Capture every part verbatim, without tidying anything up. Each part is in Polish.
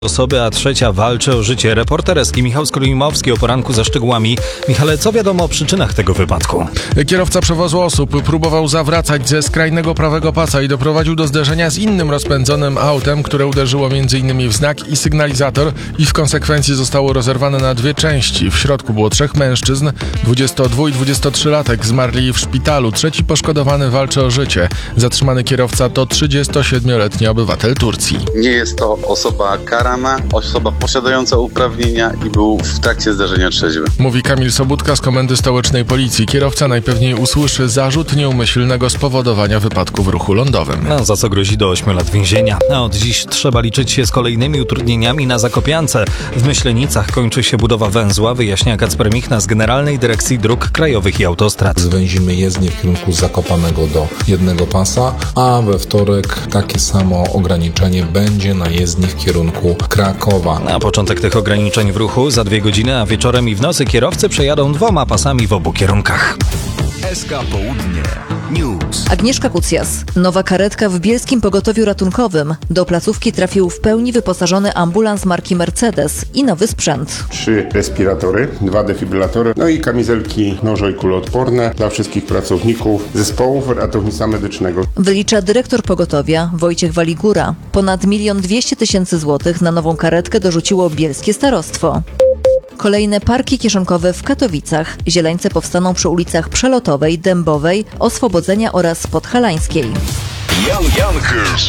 Osoby, a trzecia walczy o życie. Reporter Eski Michał Skolimowski o poranku ze szczegółami. Michale, co wiadomo o przyczynach tego wypadku? Kierowca przewozu osób próbował zawracać ze skrajnego prawego pasa i doprowadził do zderzenia z innym rozpędzonym autem, które uderzyło między innymi w znak i sygnalizator i w konsekwencji zostało rozerwane na dwie części. W środku było trzech mężczyzn, dwudziestodwu- i dwudziestotrzylatek zmarli w szpitalu. Trzeci poszkodowany walczy o życie. Zatrzymany kierowca to trzydziestosiedmioletni obywatel Turcji. Nie jest to osoba karana, osoba posiadająca uprawnienia i był w trakcie zdarzenia trzeźwy. Mówi Kamil Sobudka z Komendy Stołecznej Policji. Kierowca najpewniej usłyszy zarzut nieumyślnego spowodowania wypadku w ruchu lądowym. No, za co grozi do ośmiu lat więzienia. A od dziś trzeba liczyć się z kolejnymi utrudnieniami na Zakopiance. W Myślenicach kończy się budowa węzła, wyjaśnia Kacper Michna z Generalnej Dyrekcji Dróg Krajowych i Autostrad. Zwęzimy jezdnię w kierunku Zakopanego do jednego pasa, a we wtorek takie samo ograniczenie będzie na jezdni w kierunku Krakowa. Na początek tych ograniczeń w ruchu za dwie godziny, a wieczorem i w nocy kierowcy przejadą dwoma pasami w obu kierunkach. S K Południe News. Agnieszka Kucjas. Nowa karetka w bielskim pogotowiu ratunkowym. Do placówki trafił w pełni wyposażony ambulans marki Mercedes i nowy sprzęt. Trzy respiratory, dwa defibrylatory, no i kamizelki nożo- i kuloodporne dla wszystkich pracowników zespołów ratownictwa medycznego. Wylicza dyrektor pogotowia Wojciech Waligura. Ponad milion dwieście tysięcy złotych na nową karetkę dorzuciło bielskie starostwo. Kolejne parki kieszonkowe w Katowicach. Zieleńce powstaną przy ulicach Przelotowej, Dębowej, Oswobodzenia oraz Podhalańskiej. Jan Jankers,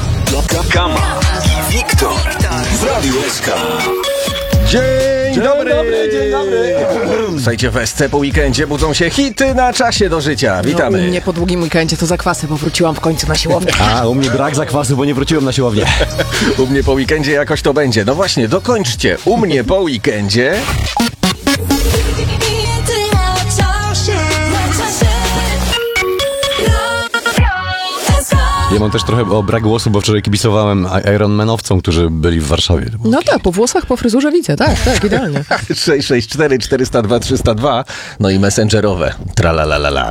Kama i Wiktor w Radiu S K. Dzień, dzień dobry. dobry, dzień dobry. Słuchajcie, w S C po weekendzie budzą się hity na czasie do życia. Witamy. No, u mnie po długim weekendzie to zakwasy, bo wróciłam w końcu na siłownię. A, u mnie brak zakwasu, bo nie wróciłem na siłownię. U mnie po weekendzie jakoś to będzie. No właśnie, dokończcie. U mnie po weekendzie... Ja mam też trochę o brak głosu, bo wczoraj kibicowałem Ironmanowcom, którzy byli w Warszawie. No tak, po włosach, po fryzurze widzę, tak, tak, idealnie. sześć sześć cztery czterysta dwa trzysta dwa, no i messengerowe. Tralalala.